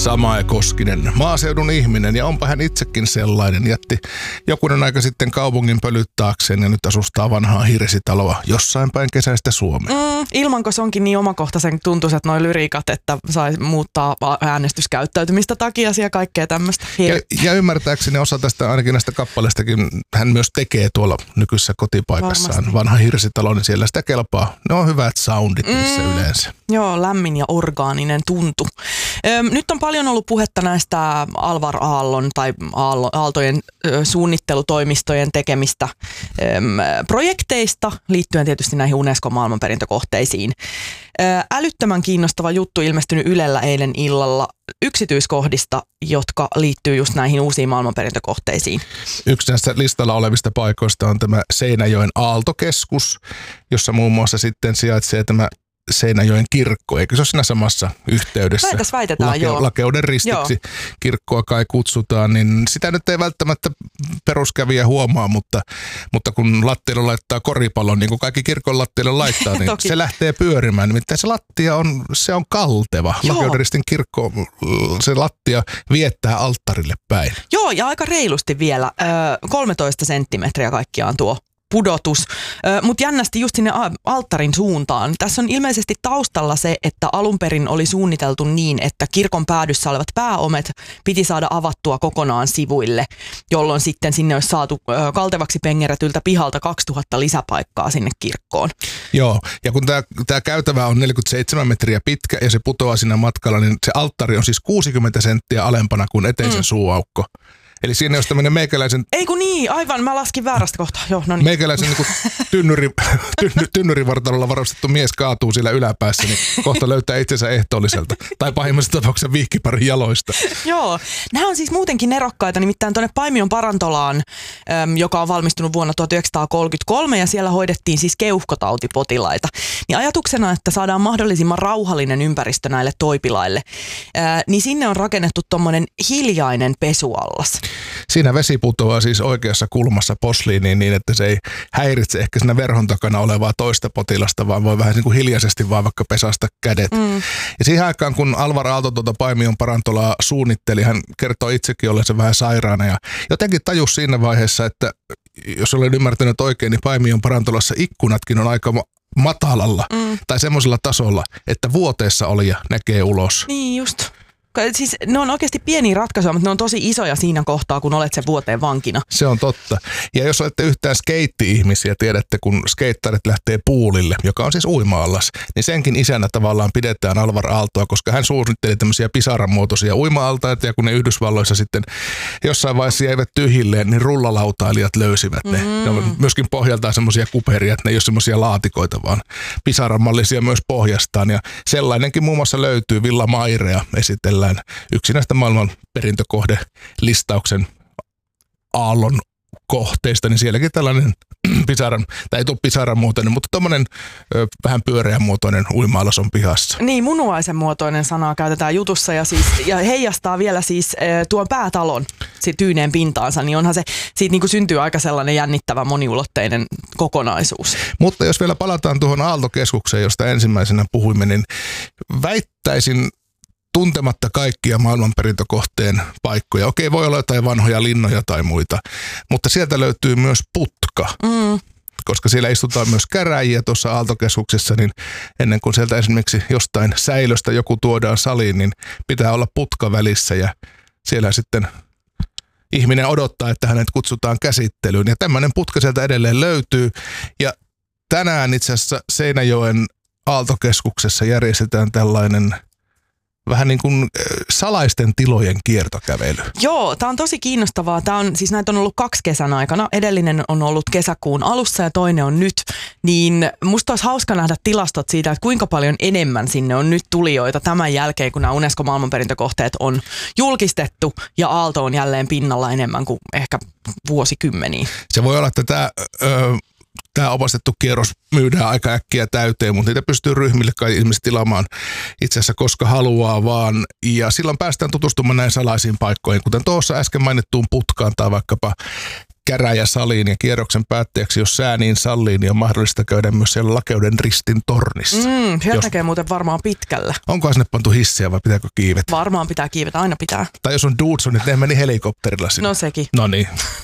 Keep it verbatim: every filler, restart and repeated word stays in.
Samae Koskinen, maaseudun ihminen, ja onpa hän itsekin sellainen. Jätti jokunen aika sitten kaupungin pölyt taakseen ja nyt asustaa vanhaa hirsitaloa jossain päin kesäistä Suomea. Mm, Ilmankos onkin niin omakohtaisen tuntuiset noi lyriikat, että sai muuttaa äänestyskäyttäytymistä takia ja kaikkea tämmöistä. Ja, ja ymmärtääkseni osa tästä, ainakin näistä kappaleistakin, hän myös tekee tuolla nykyisessä kotipaikassaan. Varmasti. Vanha hirsitalo, niin siellä sitä kelpaa. Ne on hyvät soundit niissä mm, yleensä. Joo, lämmin ja orgaaninen tuntu. Öm, nyt on paljon ollut puhetta näistä Alvar Aallon tai Aallo, Aaltojen ö, suunnittelutoimistojen tekemistä öm, projekteista liittyen tietysti näihin UNESCO-maailmanperintökohteisiin. Ö, älyttömän kiinnostava juttu ilmestynyt Ylellä eilen illalla yksityiskohdista, jotka liittyy just näihin uusiin maailmanperintökohteisiin. Yksi näistä listalla olevista paikoista on tämä Seinäjoen Aaltokeskus, jossa muun muassa sitten sijaitsee tämä Seinäjoen kirkko, eikö se ole siinä samassa yhteydessä? Väitäs väitetään, Lake- joo. Lakeuden ristiksi joo. Kirkkoa kai kutsutaan, niin sitä nyt ei välttämättä peruskävijä huomaa, mutta, mutta kun lattialle laittaa koripallon, niin kuin kaikki kirkon lattialle laittaa, niin se lähtee pyörimään. Nimittäin se lattia on, se on kalteva. Lakeuden ristin kirkko, se lattia viettää alttarille päin. Joo, ja aika reilusti vielä. kolmetoista senttimetriä kaikkiaan tuo pudotus, mutta jännästi just sinne alttarin suuntaan. Tässä on ilmeisesti taustalla se, että alun perin oli suunniteltu niin, että kirkon päädyssä olevat pääomet piti saada avattua kokonaan sivuille, jolloin sitten sinne olisi saatu kaltevaksi pengerätyltä pihalta kaksituhatta lisäpaikkaa sinne kirkkoon. Joo, ja kun tämä käytävä on neljäkymmentäseitsemän metriä pitkä ja se putoaa siinä matkalla, niin se alttari on siis kuusikymmentä senttiä alempana kuin eteisen mm. suuaukko. Eli siinä jos tämmöinen meikäläisen... Ei kun niin, aivan, mä laskin väärästä kohtaa. Joo, no niin. Meikäläisen niin tynnyri, tynny, tynnyrivartalolla varustettu mies kaatuu siellä yläpäässä, niin kohta löytää itsensä ehtoolliselta. Tai pahimmassa tapauksessa vihkiparin jaloista. Joo, nämä on siis muutenkin nerokkaita, nimittäin tuonne Paimion Parantolaan, äm, joka on valmistunut vuonna tuhatyhdeksänsataakolmekymmentäkolme, ja siellä hoidettiin siis keuhkotautipotilaita. Niin ajatuksena, että saadaan mahdollisimman rauhallinen ympäristö näille toipilaille, ää, niin sinne on rakennettu tommonen hiljainen pesuallas. Siinä vesi putoaa siis oikeassa kulmassa posliiniin niin, että se ei häiritse ehkä siinä verhon takana olevaa toista potilasta, vaan voi vähän niin kuin hiljaisesti vaan vaikka pesasta kädet. Mm. Ja siihen aikaan, kun Alvar Aalto tuota Paimion Parantolaa suunnitteli, hän kertoi itsekin olleensa vähän sairaana ja jotenkin tajusi siinä vaiheessa, että jos olen ymmärtänyt oikein, niin Paimion Parantolassa ikkunatkin on aika matalalla mm. tai semmoisella tasolla, että vuoteessa olija näkee ulos. Niin just. Siis ne on oikeasti pieniä ratkaisuja, mutta ne on tosi isoja siinä kohtaa, kun olet sen vuoteen vankina. Se on totta. Ja jos olette yhtään skeitti-ihmisiä, tiedätte, kun skeittarit lähtee puulille, joka on siis uima-allas, niin senkin isänä tavallaan pidetään Alvar Aaltoa, koska hän suunnitteli tämmöisiä pisaramuotoisia uima-altaita, ja kun ne Yhdysvalloissa sitten jossain vaiheessa jäivät tyhjilleen, niin rullalautailijat löysivät ne. Mm. Ne on myöskin pohjaltaan semmoisia kuperia, että ne ei ole semmoisia laatikoita, vaan pisaramallisia myös pohjastaan. Ja sellainenkin muun muassa löytyy, Villa Mairea esitellään yksi näistä maailman perintökohdelistauksen aallon kohteista, niin sielläkin tällainen pisaran, tai ei tule pisaran muotoinen, mutta tommonen ö, vähän pyöreän muotoinen uima-allas on pihassa. Niin, munuaisen muotoinen sanaa käytetään jutussa ja, siis, ja heijastaa vielä siis e, tuon päätalon tyyneen pintaansa, niin onhan se, siitä niin kuin syntyy aika sellainen jännittävä moniulotteinen kokonaisuus. Mutta jos vielä palataan tuohon Aaltokeskukseen, josta ensimmäisenä puhuimme, niin väittäisin tuntematta kaikkia maailmanperintökohteen paikkoja. Okei, voi olla jotain vanhoja linnoja tai muita, mutta sieltä löytyy myös putka. Mm. Koska siellä istutaan myös käräjiä tuossa Aaltokeskuksessa, niin ennen kuin sieltä esimerkiksi jostain säilöstä joku tuodaan saliin, niin pitää olla putka välissä ja siellä sitten ihminen odottaa, että hänet kutsutaan käsittelyyn. Ja tämmöinen putka sieltä edelleen löytyy. Ja tänään itse asiassa Seinäjoen Aaltokeskuksessa järjestetään tällainen vähän niin kuin salaisten tilojen kiertokävely. Joo, tämä on tosi kiinnostavaa. Tämä on, siis näitä on ollut kaksi kesän aikana. Edellinen on ollut kesäkuun alussa ja toinen on nyt. Niin musta olisi hauska nähdä tilastot siitä, että kuinka paljon enemmän sinne on nyt tulijoita tämän jälkeen, kun nämä UNESCO-maailmanperintökohteet on julkistettu ja Aalto on jälleen pinnalla enemmän kuin ehkä vuosikymmeniä. Se voi olla, että tämä... Öö, Tämä opastettu kierros myydään aika äkkiä täyteen, mutta niitä pystyy ryhmille kai ihmiset tilaamaan itse asiassa koska haluaa vaan. Ja silloin päästään tutustumaan näin salaisiin paikkoihin, kuten tuossa äsken mainittuun putkaan tai vaikkapa käräjäsaliin ja kierroksen päätteeksi, jos sää niin sallii, niin on mahdollista käydä myös siellä Lakeuden ristin tornissa. Mm, sieltä jos... näkee muuten varmaan pitkällä. Onko sinne pantu hissiä vai pitääkö kiivetä? Varmaan pitää kiivetä, aina pitää. Tai jos on Dudson, niin ne meni helikopterilla sinne. No sekin. No niin.